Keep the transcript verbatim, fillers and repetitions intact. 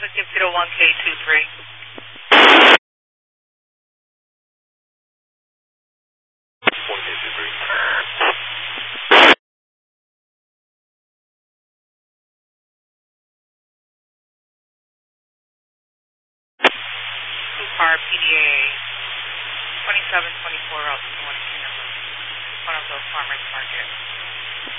Give zero one K two three. Two car P D A twenty-seven twenty-four out to one of those farmers market.